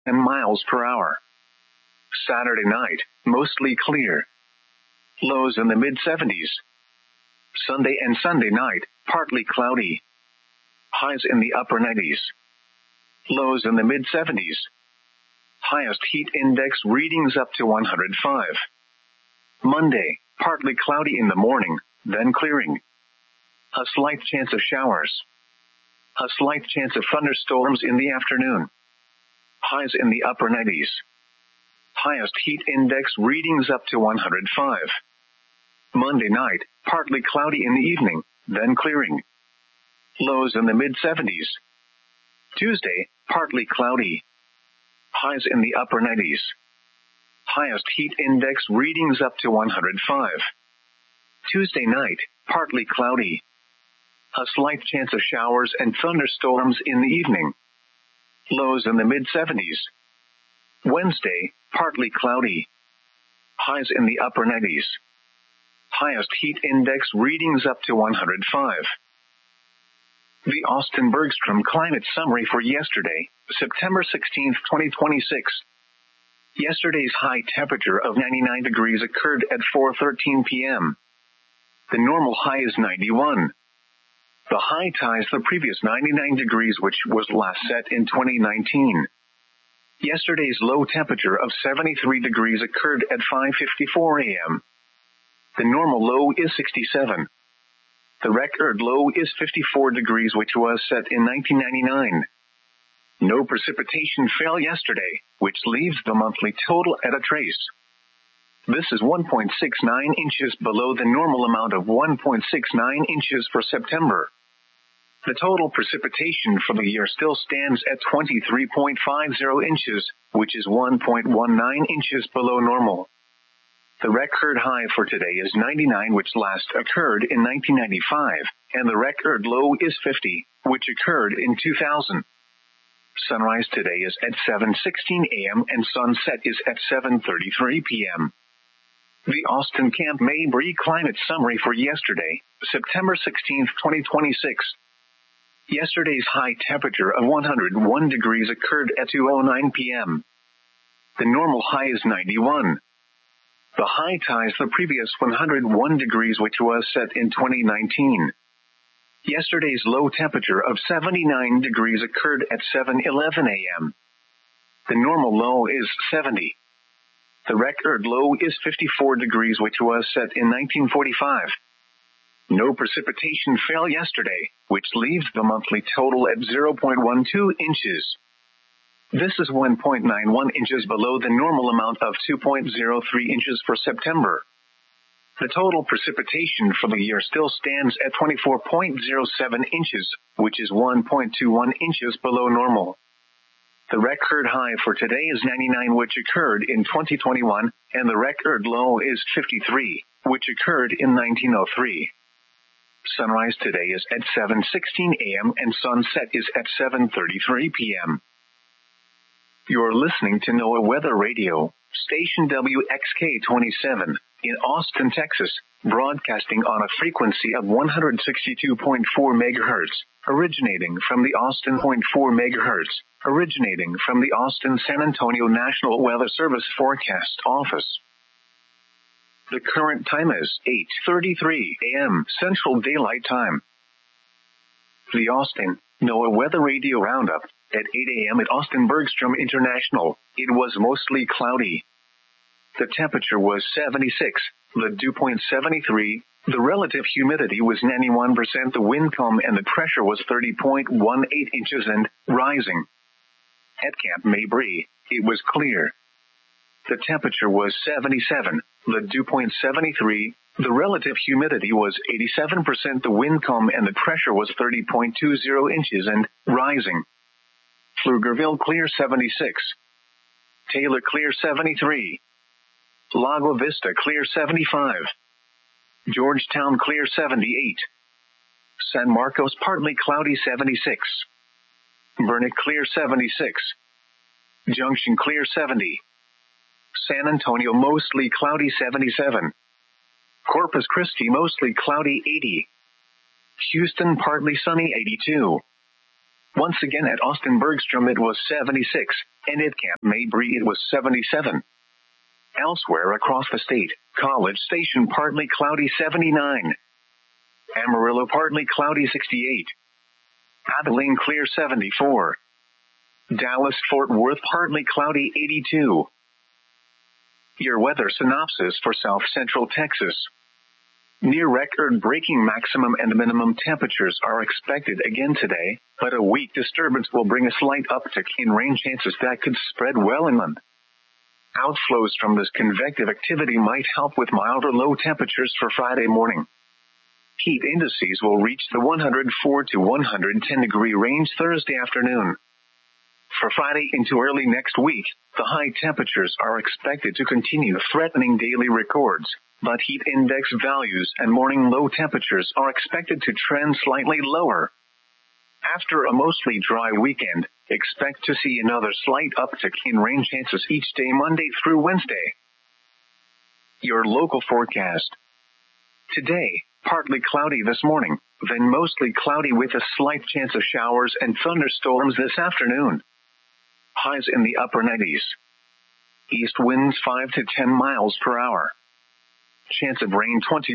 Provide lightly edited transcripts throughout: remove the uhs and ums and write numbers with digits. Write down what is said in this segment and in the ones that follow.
miles per hour. Saturday night, mostly clear. Lows in the mid-70s. Sunday and Sunday night, partly cloudy. Highs in the upper 90s. Lows in the mid-70s. Highest heat index readings up to 105. Monday, partly cloudy in the morning, then clearing. A slight chance of showers. A slight chance of thunderstorms in the afternoon. Highs in the upper 90s. Highest heat index readings up to 105. Monday night, partly cloudy in the evening, then clearing. Lows in the mid-70s. Tuesday, partly cloudy. Highs in the upper 90s. Highest heat index readings up to 105. Tuesday night, partly cloudy. A slight chance of showers and thunderstorms in the evening. Lows in the mid-70s. Wednesday, partly cloudy. Highs in the upper 90s. Highest heat index readings up to 105. The Austin Bergstrom Climate Summary for yesterday, September 16, 2026. Yesterday's high temperature of 99 degrees occurred at 4:13 p.m. The normal high is 91. The high ties the previous 99 degrees, which was last set in 2019. Yesterday's low temperature of 73 degrees occurred at 5:54 a.m. The normal low is 67. The record low is 54 degrees, which was set in 1999. No precipitation fell yesterday, which leaves the monthly total at a trace. This is 1.69 inches below the normal amount of 1.69 inches for September. The total precipitation for the year still stands at 23.50 inches, which is 1.19 inches below normal. The record high for today is 99, which last occurred in 1995, and the record low is 50, which occurred in 2000. Sunrise today is at 7:16 a.m. and sunset is at 7:33 p.m. The Austin Camp Mabry Climate Summary for yesterday, September 16, 2026. Yesterday's high temperature of 101 degrees occurred at 2:09 p.m. The normal high is 91. The high ties the previous 101 degrees, which was set in 2019. Yesterday's low temperature of 79 degrees occurred at 7:11 a.m. The normal low is 70. The record low is 54 degrees, which was set in 1945. No precipitation fell yesterday, which leaves the monthly total at 0.12 inches. This is 1.91 inches below the normal amount of 2.03 inches for September. The total precipitation for the year still stands at 24.07 inches, which is 1.21 inches below normal. The record high for today is 99, which occurred in 2021, and the record low is 53, which occurred in 1903. Sunrise today is at 7:16 a.m. and sunset is at 7:33 p.m. You're listening to NOAA Weather Radio, station WXK-27, in Austin, Texas, broadcasting on a frequency of 162.4 megahertz, originating from the Austin 0.4 megahertz, originating from the Austin San Antonio National Weather Service Forecast Office. The current time is 8:33 a.m. Central Daylight Time. The Austin NOAA Weather Radio Roundup. At 8 a.m. at Austin Bergstrom International, it was mostly cloudy. The temperature was 76, the dew point 73, the relative humidity was 91%, the wind calm and the pressure was 30.18 inches and rising. At Camp Mabry, it was clear. The temperature was 77, the dew point 73, the relative humidity was 87%, the wind calm and the pressure was 30.20 inches and rising. Pflugerville clear 76. Taylor clear 73. Lago Vista clear 75. Georgetown clear 78. San Marcos partly cloudy 76. Burnet clear 76. Junction clear 70. San Antonio mostly cloudy 77. Corpus Christi mostly cloudy 80. Houston partly sunny 82. Once again at Austin Bergstrom it was 76, and at Camp Mabry it was 77. Elsewhere across the state, College Station partly cloudy 79. Amarillo partly cloudy 68. Abilene clear 74. Dallas-Fort Worth partly cloudy 82. Your weather synopsis for South Central Texas. Near record-breaking maximum and minimum temperatures are expected again today, but a weak disturbance will bring a slight uptick in rain chances that could spread well inland. Outflows from this convective activity might help with milder low temperatures for Friday morning. Heat indices will reach the 104 to 110 degree range Thursday afternoon. For Friday into early next week, the high temperatures are expected to continue threatening daily records, but heat index values and morning low temperatures are expected to trend slightly lower. After a mostly dry weekend, expect to see another slight uptick in rain chances each day Monday through Wednesday. Your local forecast. Today, partly cloudy this morning, then mostly cloudy with a slight chance of showers and thunderstorms this afternoon. Highs in the upper 90s. East winds 5 to 10 miles per hour. Chance of rain 20%.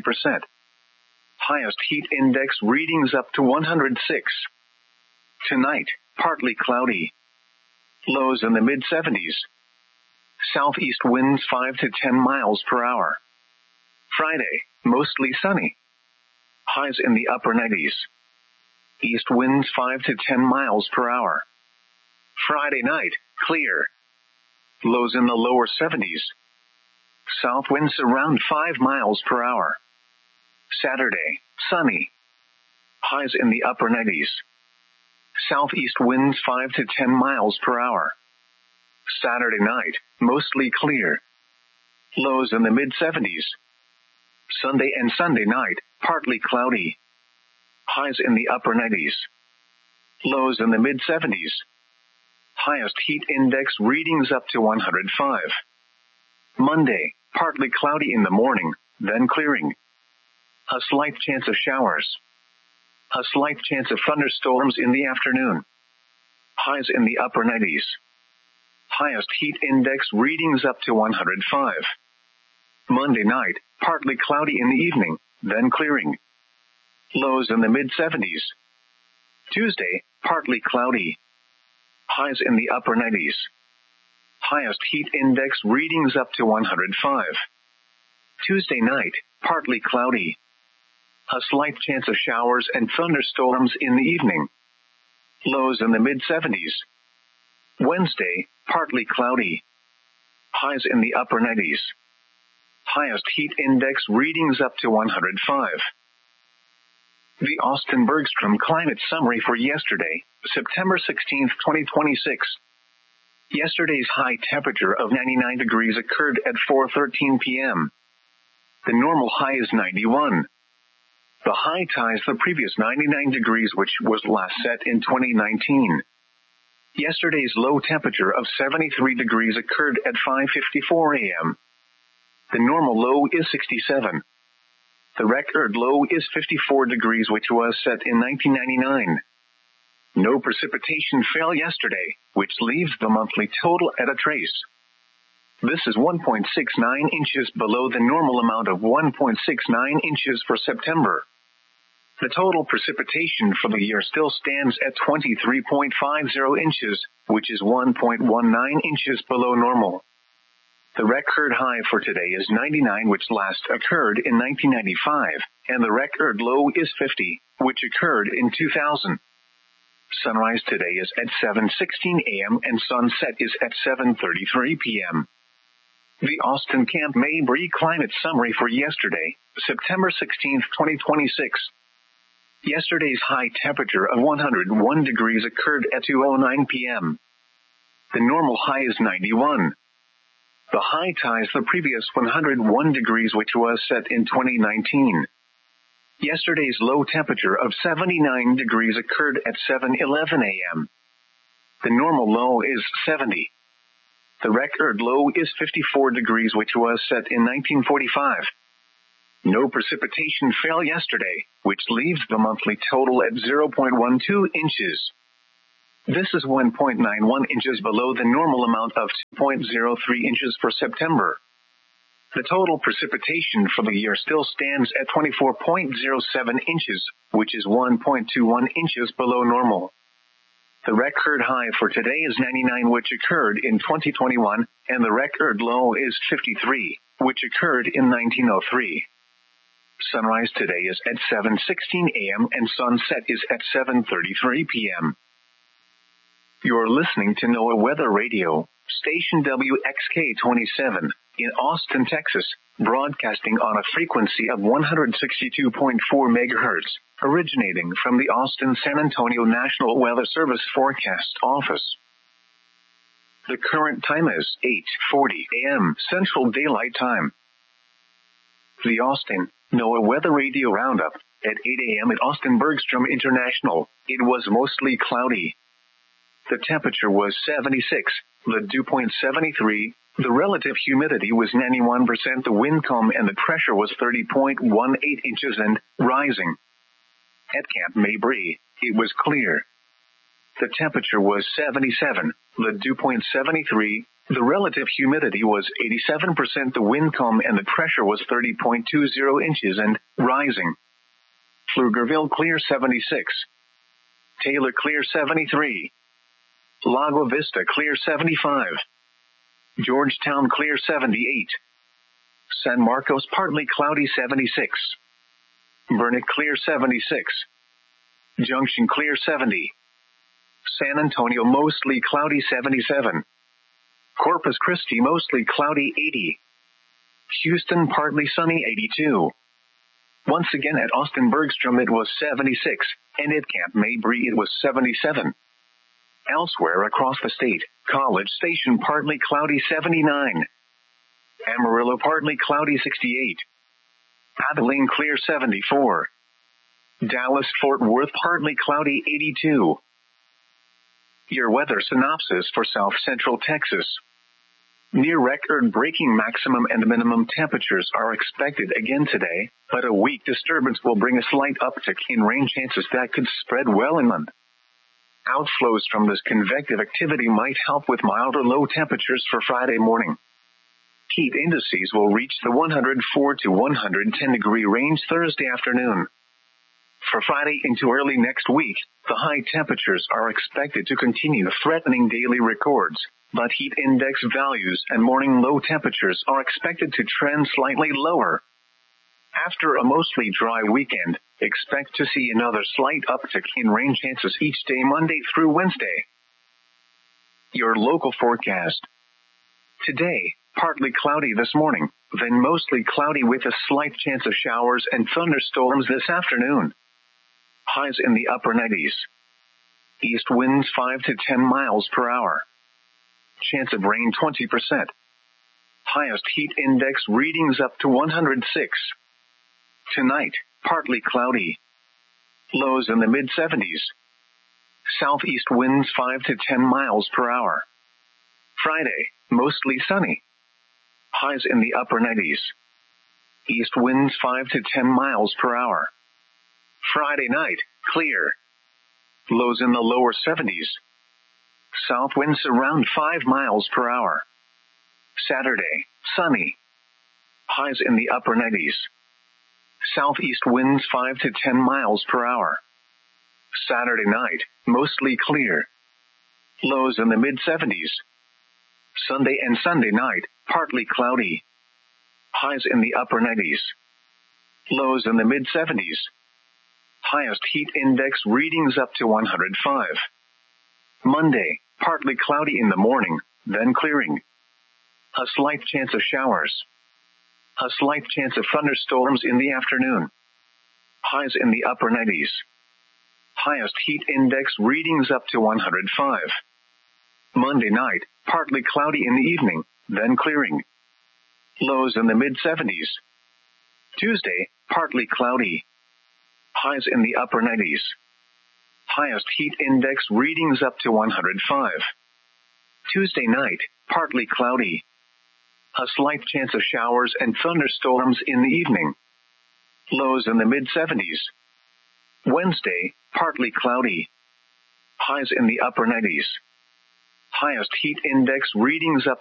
Highest heat index readings up to 106. Tonight, partly cloudy. Lows in the mid-70s. Southeast winds 5 to 10 miles per hour. Friday, mostly sunny. Highs in the upper 90s. East winds 5 to 10 miles per hour. Friday night, clear. Lows in the lower 70s. South winds around 5 miles per hour. Saturday, sunny. Highs in the upper 90s. Southeast winds 5 to 10 miles per hour. Saturday night, mostly clear. Lows in the mid-70s. Sunday and Sunday night, partly cloudy. Highs in the upper 90s. Lows in the mid-70s. Highest heat index readings up to 105. Monday, partly cloudy in the morning, then clearing. A slight chance of showers. A slight chance of thunderstorms in the afternoon. Highs in the upper 90s. Highest heat index readings up to 105. Monday night, partly cloudy in the evening, then clearing. Lows in the mid-70s. Tuesday, partly cloudy. Highs in the upper 90s. Highest heat index readings up to 105. Tuesday night, partly cloudy. A slight chance of showers and thunderstorms in the evening. Lows in the mid-70s. Wednesday, partly cloudy. Highs in the upper 90s. Highest heat index readings up to 105. The Austin Bergstrom Climate Summary for yesterday, September 16, 2026. Yesterday's high temperature of 99 degrees occurred at 4:13 p.m. The normal high is 91. The high ties the previous 99 degrees, which was last set in 2019. Yesterday's low temperature of 73 degrees occurred at 5:54 a.m. The normal low is 67. The record low is 54 degrees, which was set in 1999. No precipitation fell yesterday, which leaves the monthly total at a trace. This is 1.69 inches below the normal amount of 1.69 inches for September. The total precipitation for the year still stands at 23.50 inches, which is 1.19 inches below normal. The record high for today is 99, which last occurred in 1995, and the record low is 50, which occurred in 2000. Sunrise today is at 7:16 a.m. and sunset is at 7:33 p.m. The Austin Camp Mabry Climate Summary for yesterday, September 16, 2026. Yesterday's high temperature of 101 degrees occurred at 2:09 p.m. The normal high is 91. The high ties the previous 101 degrees, which was set in 2019. Yesterday's low temperature of 79 degrees occurred at 7:11 a.m. The normal low is 70. The record low is 54 degrees, which was set in 1945. No precipitation fell yesterday, which leaves the monthly total at 0.12 inches. This is 1.91 inches below the normal amount of 2.03 inches for September. The total precipitation for the year still stands at 24.07 inches, which is 1.21 inches below normal. The record high for today is 99, which occurred in 2021, and the record low is 53, which occurred in 1903. Sunrise today is at 7:16 a.m. and sunset is at 7:33 p.m. You're listening to NOAA Weather Radio, station WXK-27, in Austin, Texas, broadcasting on a frequency of 162.4 megahertz, originating from the Austin-San Antonio National Weather Service Forecast Office. The current time is 8:40 a.m. Central Daylight Time. The Austin NOAA Weather Radio Roundup. At 8 a.m. at Austin Bergstrom International, it was mostly cloudy. The temperature was 76, the dew point 73, the relative humidity was 91%, the wind calm and the pressure was 30.18 inches and rising. At Camp Mabry, it was clear. The temperature was 77, the dew point 73, the relative humidity was 87%, the wind calm and the pressure was 30.20 inches and rising. Pflugerville clear 76. Taylor clear 73. Lago Vista clear 75. Georgetown clear 78. San Marcos partly cloudy 76. Burnet clear 76. Junction clear 70. San Antonio mostly cloudy 77. Corpus Christi mostly cloudy 80. Houston partly sunny 82. Once again at Austin Bergstrom it was 76, and at Camp Mabry it was 77. Elsewhere across the state, College Station partly cloudy 79. Amarillo partly cloudy 68. Abilene clear 74. Dallas Fort Worth partly cloudy 82. Your weather synopsis for South Central Texas. Near record-breaking maximum and minimum temperatures are expected again today, but a weak disturbance will bring a slight uptick in rain chances that could spread well inland. Outflows from this convective activity might help with milder low temperatures for Friday morning. Heat indices will reach the 104 to 110 degree range Thursday afternoon. For Friday into early next week, the high temperatures are expected to continue threatening daily records, but heat index values and morning low temperatures are expected to trend slightly lower. After a mostly dry weekend, expect to see another slight uptick in rain chances each day Monday through Wednesday. Your local forecast. Today, partly cloudy this morning, then mostly cloudy with a slight chance of showers and thunderstorms this afternoon. Highs in the upper 90s. East winds 5 to 10 miles per hour. Chance of rain 20%. Highest heat index readings up to 106. Tonight, partly cloudy. Lows in the mid-70s. Southeast winds 5 to 10 miles per hour. Friday, mostly sunny. Highs in the upper 90s. East winds 5 to 10 miles per hour. Friday night, clear. Lows in the lower 70s. South winds around 5 miles per hour. Saturday, sunny. Highs in the upper 90s. Southeast winds 5 to 10 miles per hour. Saturday night, mostly clear. Lows in the mid-70s. Sunday and Sunday night, partly cloudy. Highs in the upper 90s. Lows in the mid-70s. Highest heat index readings up to 105. Monday, partly cloudy in the morning, then clearing. A slight chance of showers. A slight chance of thunderstorms in the afternoon. Highs in the upper 90s. Highest heat index readings up to 105. Monday night, partly cloudy in the evening, then clearing. Lows in the mid-70s. Tuesday, partly cloudy. Highs in the upper 90s. Highest heat index readings up to 105. Tuesday night, partly cloudy. A slight chance of showers and thunderstorms in the evening. Lows in the mid-70s. Wednesday, partly cloudy. Highs in the upper 90s. Highest heat index readings up